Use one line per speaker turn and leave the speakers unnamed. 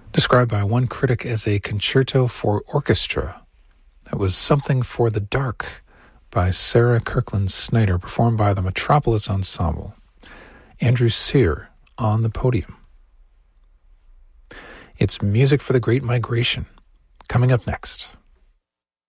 described by one critic as a concerto for orchestra. That was Something for the Dark by Sarah Kirkland Snyder, performed by the Metropolis Ensemble. Andrew Sear on the podium. It's Music for the Great Migration, coming up next.